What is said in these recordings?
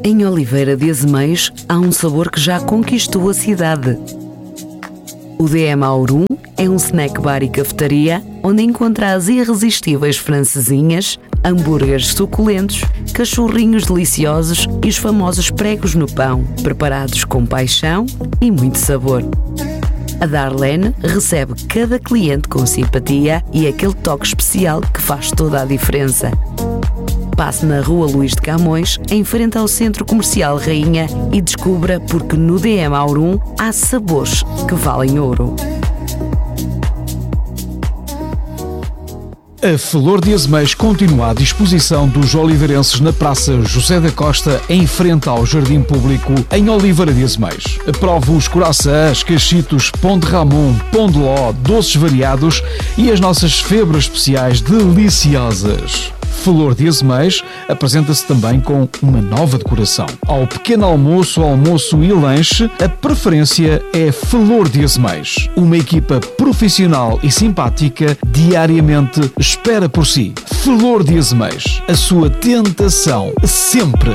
Em Oliveira de Azeméis há um sabor que já conquistou a cidade. O DM Aurum é um snack bar e cafetaria onde encontra as irresistíveis francesinhas, hambúrgueres suculentos, cachorrinhos deliciosos e os famosos pregos no pão, preparados com paixão e muito sabor. A Darlene recebe cada cliente com simpatia e aquele toque especial que faz toda a diferença. Passe na Rua Luís de Camões, em frente ao Centro Comercial Rainha, e descubra porque no DM Aurum há sabores que valem ouro. A Flor de Azeméis continua à disposição dos oliveirenses na Praça José da Costa, em frente ao Jardim Público, em Oliveira de Azeméis. Prove os coraçãs, cachitos, pão de ramon, pão de ló, doces variados e as nossas febras especiais deliciosas. Flor de Azeméis apresenta-se também com uma nova decoração. Ao pequeno almoço, almoço e lanche, a preferência é Flor de Azeméis. Uma equipa profissional e simpática diariamente espera por si. Flor de Azeméis, a sua tentação sempre.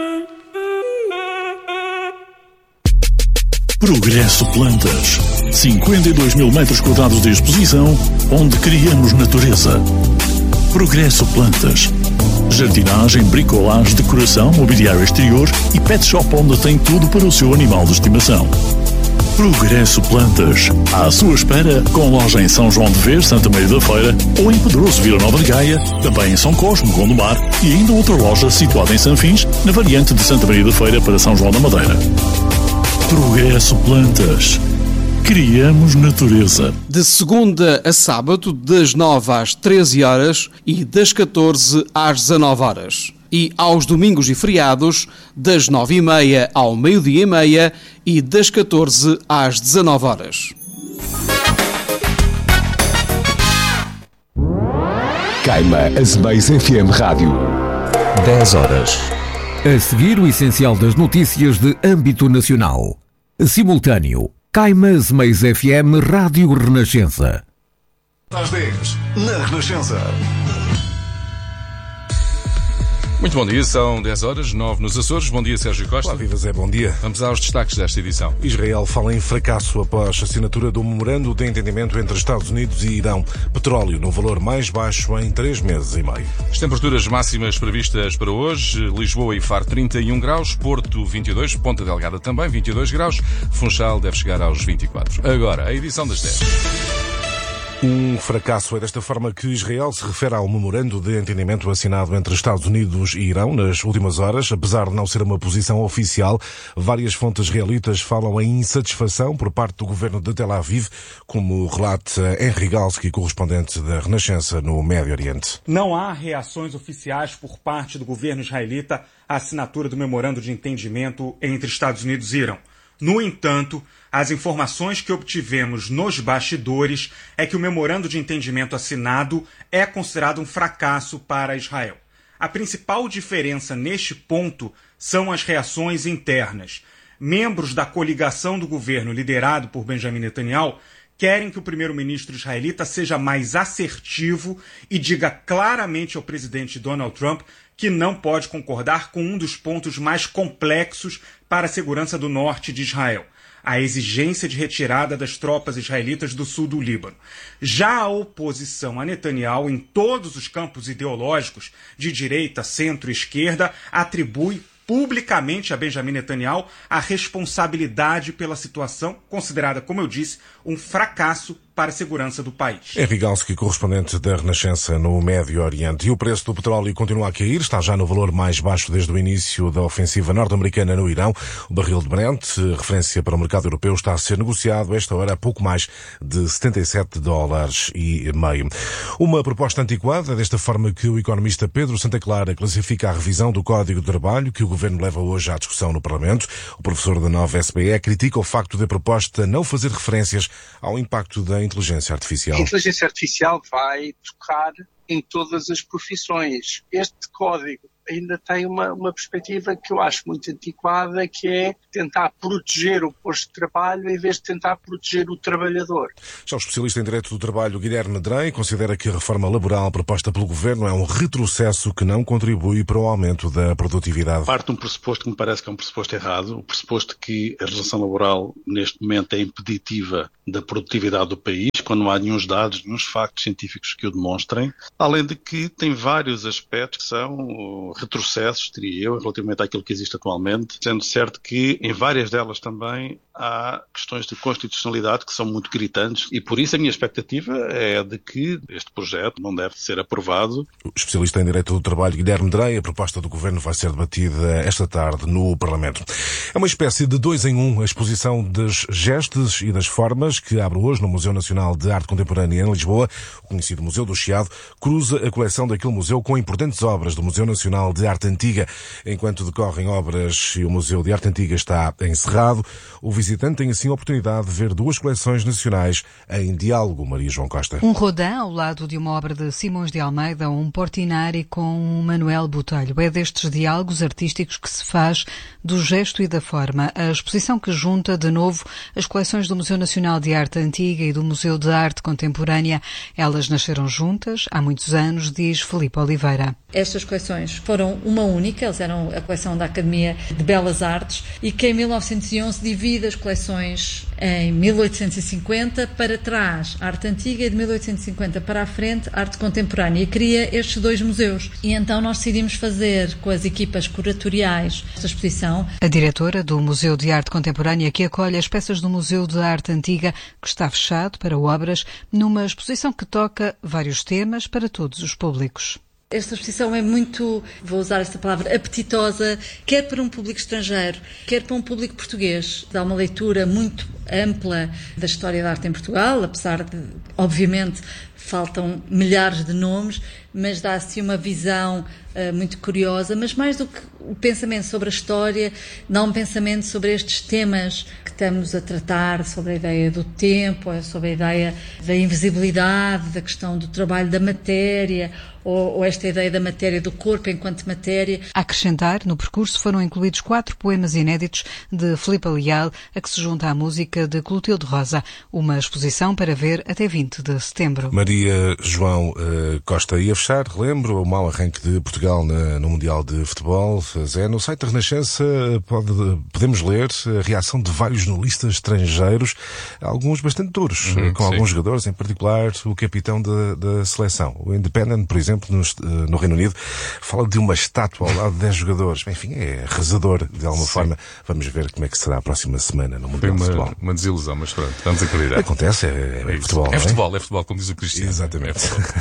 Progresso Plantas. 52 mil metros quadrados de exposição, onde criamos natureza. Progresso Plantas. Jardinagem, bricolagem, decoração, mobiliário exterior e pet shop onde tem tudo para o seu animal de estimação. Progresso Plantas. À sua espera, com loja em São João de Ver, Santa Maria da Feira, ou em Pedroso, Vila Nova de Gaia, também em São Cosme, Gondomar, e ainda outra loja situada em Sanfins, na variante de Santa Maria da Feira para São João da Madeira. Progresso Plantas. Criamos natureza. De segunda a sábado, das 9 às 13 horas e das 14 às 19 horas. E aos domingos e feriados, das 9h30 ao meio-dia e meia e das 14 às 19 horas. Caima Azeméis FM Rádio. 10 horas. A seguir, o essencial das notícias de âmbito nacional. Simultâneo. Caima Azeméis FM Rádio Renascença. Às 10, na Renascença. Muito bom dia, são 10 horas, 9 nos Açores. Bom dia, Sérgio Costa. Olá, viva Zé, bom dia. Vamos aos destaques desta edição. Israel fala em fracasso após a assinatura do memorando de entendimento entre Estados Unidos e Irão. Petróleo no valor mais baixo em 3 meses e meio. As temperaturas máximas previstas para hoje: Lisboa e Faro 31 graus, Porto 22, Ponta Delgada também 22 graus, Funchal deve chegar aos 24. Agora, a edição das 10. Um fracasso. É desta forma que Israel se refere ao memorando de entendimento assinado entre Estados Unidos e Irão nas últimas horas. Apesar de não ser uma posição oficial, várias fontes israelitas falam em insatisfação por parte do governo de Tel Aviv, como relata Henry Galski, correspondente da Renascença no Médio Oriente. Não há reações oficiais por parte do governo israelita à assinatura do memorando de entendimento entre Estados Unidos e Irão. No entanto, as informações que obtivemos nos bastidores é que o memorando de entendimento assinado é considerado um fracasso para Israel. A principal diferença neste ponto são as reações internas. Membros da coligação do governo liderado por Benjamin Netanyahu querem que o primeiro-ministro israelita seja mais assertivo e diga claramente ao presidente Donald Trump que não pode concordar com um dos pontos mais complexos para a segurança do norte de Israel: a exigência de retirada das tropas israelitas do sul do Líbano. Já a oposição a Netanyahu, em todos os campos ideológicos, de direita, centro e esquerda, atribui publicamente a Benjamin Netanyahu a responsabilidade pela situação, considerada, como eu disse, um fracasso para a segurança do país. Henry Galski, correspondente da Renascença no Médio Oriente. E o preço do petróleo continua a cair, está já no valor mais baixo desde o início da ofensiva norte-americana no Irão. O barril de Brent, referência para o mercado europeu, está a ser negociado esta hora a pouco mais de $77,5. Uma proposta antiquada, desta forma que o economista Pedro Santa Clara classifica a revisão do Código de Trabalho que o Governo leva hoje à discussão no Parlamento. O professor da Nova SBE critica o facto da proposta não fazer referências ao impacto da inteligência artificial. A inteligência artificial vai tocar em todas as profissões. Este código ainda tem uma perspectiva que eu acho muito antiquada, que é tentar proteger o posto de trabalho em vez de tentar proteger o trabalhador. Já o especialista em Direito do Trabalho, Guilherme Drey, considera que a reforma laboral proposta pelo Governo é um retrocesso que não contribui para o aumento da produtividade. Parte de um pressuposto que me parece que é um pressuposto errado, o pressuposto que a legislação laboral neste momento é impeditiva da produtividade do país, quando não há nenhum dados, nenhum factos científicos que o demonstrem, além de que tem vários aspectos que são retrocessos, diria eu, relativamente àquilo que existe atualmente, sendo certo que em várias delas também há questões de constitucionalidade que são muito gritantes e por isso a minha expectativa é de que este projeto não deve ser aprovado. O especialista em Direito do Trabalho, Guilherme Drey, a proposta do Governo vai ser debatida esta tarde no Parlamento. É uma espécie de 2 em 1 a exposição das gestes e das formas que abre hoje no Museu Nacional de Arte Contemporânea em Lisboa. O conhecido Museu do Chiado cruza a coleção daquele museu com importantes obras do Museu Nacional de Arte Antiga. Enquanto decorrem obras e o Museu de Arte Antiga está encerrado, o visitante tem assim a oportunidade de ver 2 coleções nacionais em diálogo. Maria João Costa. Um Rodin ao lado de uma obra de Simões de Almeida ou um Portinari com um Manuel Botelho. É destes diálogos artísticos que se faz do gesto e da forma. A exposição que junta de novo as coleções do Museu Nacional de Arte Antiga e do Museu de Arte Contemporânea. Elas nasceram juntas há muitos anos, diz Filipe Oliveira. Estas coleções foram uma única, elas eram a coleção da Academia de Belas Artes e que em 1911 divide as coleções em 1850 para trás, arte antiga, e de 1850 para a frente, arte contemporânea, e cria estes 2 museus. E então nós decidimos fazer com as equipas curatoriais esta exposição. A diretora do Museu de Arte Contemporânea, que acolhe as peças do Museu de Arte Antiga, que está fechado para obras, numa exposição que toca vários temas para todos os públicos. Esta exposição é muito, vou usar esta palavra, apetitosa, quer para um público estrangeiro, quer para um público português. Dá uma leitura muito ampla da história da arte em Portugal, apesar de, obviamente, faltam milhares de nomes, mas dá-se uma visão muito curiosa, mas mais do que o pensamento sobre a história, dá um pensamento sobre estes temas que estamos a tratar, sobre a ideia do tempo, sobre a ideia da invisibilidade, da questão do trabalho da matéria, ou esta ideia da matéria, do corpo enquanto matéria. A acrescentar, no percurso foram incluídos 4 poemas inéditos de Filipe Leal, a que se junta à música de Clotilde Rosa, uma exposição para ver até 20 de setembro. Maria João Costa, e a fechar, relembro, o mau arranque de Portugal no Mundial de Futebol. Zé, no site da Renascença podemos ler a reação de vários jornalistas estrangeiros, alguns bastante duros, com alguns jogadores, em particular o capitão da seleção. O Independent, por exemplo, no Reino Unido, fala de uma estátua ao lado de 10 jogadores. Enfim, é arrasador de alguma forma. Vamos ver como é que será a próxima semana no Mundial de Futebol. Uma desilusão, mas pronto, vamos acreditar. Acontece, é futebol. É futebol, como diz o Cristiano. Exatamente.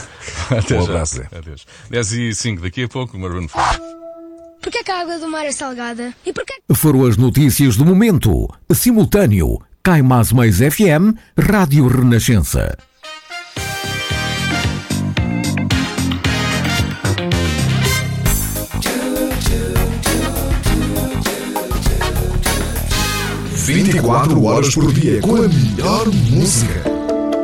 Até um já. abraço, Zé. Adeus. 10h05, daqui a pouco, Maroon 5. Porquê que a água do mar é salgada? E porquê? Foram as notícias do momento. Simultâneo. Caimás Mais FM, Rádio Renascença. Vinte e 24 horas por dia com a melhor música.